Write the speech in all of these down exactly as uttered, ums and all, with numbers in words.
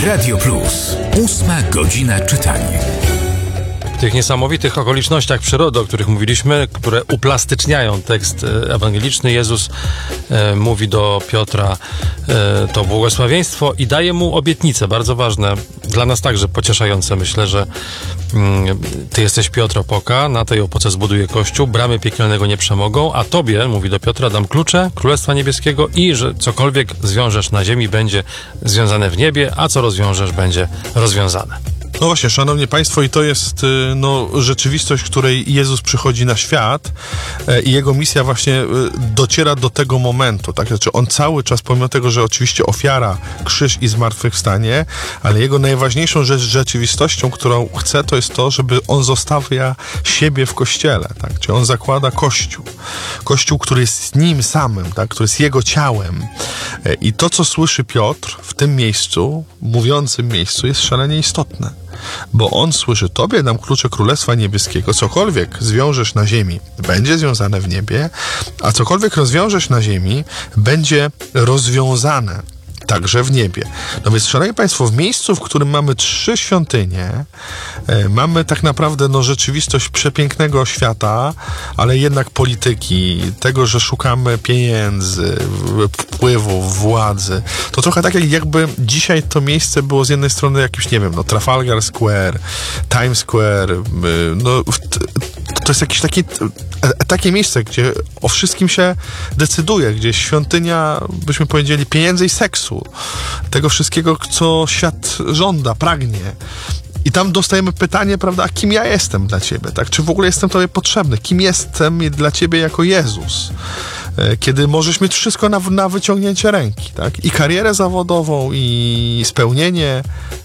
Radio Plus. Ósma godzina czytania. W tych niesamowitych okolicznościach przyrody, o których mówiliśmy, które uplastyczniają tekst ewangeliczny, Jezus e, mówi do Piotra e, to błogosławieństwo i daje mu obietnicę, bardzo ważne, dla nas także pocieszające. Myślę, że mm, ty jesteś Piotr Opoka, na tej opoce zbuduję Kościół, bramy piekielnego nie przemogą, a tobie, mówi do Piotra, dam klucze Królestwa Niebieskiego i że cokolwiek zwiążesz na ziemi, będzie związane w niebie, a co rozwiążesz, będzie rozwiązane. No właśnie, szanowni państwo, i to jest no, rzeczywistość, w której Jezus przychodzi na świat e, i jego misja właśnie e, dociera do tego momentu, tak? Znaczy on cały czas, pomimo tego, że oczywiście ofiara, krzyż i zmartwychwstanie, ale jego najważniejszą rzecz, rzeczywistością, którą chce, to jest to, żeby on zostawia siebie w Kościele, tak? Czyli on zakłada Kościół. Kościół, który jest nim samym, tak? Który jest jego ciałem. E, I to, co słyszy Piotr w tym miejscu, mówiącym miejscu, jest szalenie istotne. Bo on słyszy, tobie dam klucze Królestwa Niebieskiego, cokolwiek zwiążesz na ziemi, będzie związane w niebie, a cokolwiek rozwiążesz na ziemi, będzie rozwiązane także w niebie. No więc, szanowni państwo, w miejscu, w którym mamy trzy świątynie, e, mamy tak naprawdę no, rzeczywistość przepięknego świata, ale jednak polityki, tego, że szukamy pieniędzy, wpływów, władzy. To trochę tak, jak jakby dzisiaj to miejsce było z jednej strony jakimś, nie wiem, no Trafalgar Square, Times Square, y, no to jest jakieś takie, takie miejsce, gdzie o wszystkim się decyduje, gdzie świątynia, byśmy powiedzieli, pieniędzy i seksu, tego wszystkiego, co świat żąda, pragnie. I tam dostajemy pytanie, prawda, a kim ja jestem dla ciebie, tak? Czy w ogóle jestem tobie potrzebny? Kim jestem dla ciebie jako Jezus? Kiedy możesz mieć wszystko na, na wyciągnięcie ręki, tak? I karierę zawodową, i spełnienie,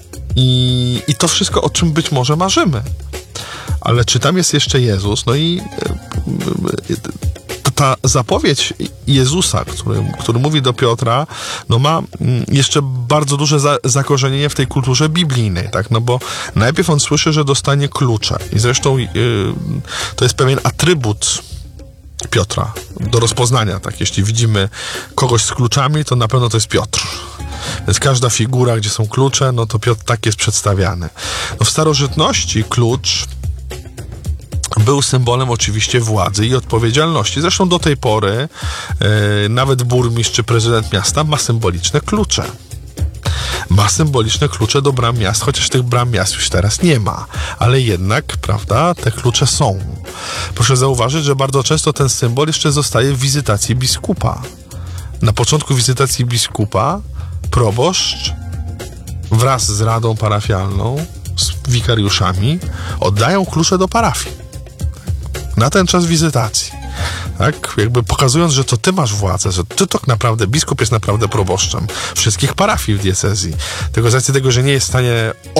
i, i to wszystko, o czym być może marzymy. Ale czy tam jest jeszcze Jezus? No i ta zapowiedź Jezusa, który, który mówi do Piotra, no ma jeszcze bardzo duże za, zakorzenienie w tej kulturze biblijnej, tak? No bo najpierw on słyszy, że dostanie klucze. I zresztą yy, to jest pewien atrybut Piotra do rozpoznania, tak? Jeśli widzimy kogoś z kluczami, to na pewno to jest Piotr. Więc każda figura, gdzie są klucze, no to Piotr tak jest przedstawiany. No w starożytności klucz był symbolem oczywiście władzy i odpowiedzialności. Zresztą do tej pory yy, nawet burmistrz czy prezydent miasta ma symboliczne klucze. Ma symboliczne klucze do bram miast, chociaż tych bram miast już teraz nie ma. Ale jednak, prawda, te klucze są. Proszę zauważyć, że bardzo często ten symbol jeszcze zostaje w wizytacji biskupa. Na początku wizytacji biskupa proboszcz wraz z radą parafialną, z wikariuszami oddają klucze do parafii. Na ten czas wizytacji. Tak? Jakby pokazując, że to ty masz władzę, że ty tak naprawdę, biskup jest naprawdę proboszczem wszystkich parafii w diecezji. Tylko z racji tego, że nie jest w stanie